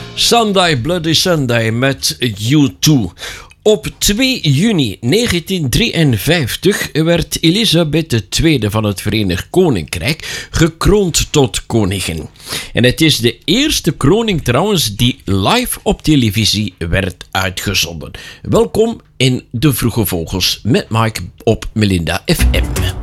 Sunday Bloody Sunday met U2. Op 2 juni 1953 werd Elisabeth II van het Verenigd Koninkrijk gekroond tot koningin. En het is de eerste kroning trouwens die live op televisie werd uitgezonden. Welkom in De Vroege Vogels met Mike op Melinda FM.